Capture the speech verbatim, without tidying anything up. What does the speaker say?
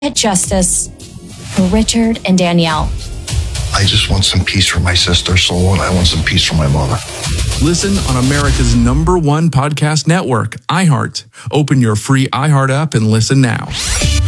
Get justice for Richard and Danielle. I just want some peace for my sister's soul, and I want some peace for my mother. Listen on America's number one podcast network, iHeart. Open your free iHeart app and listen now.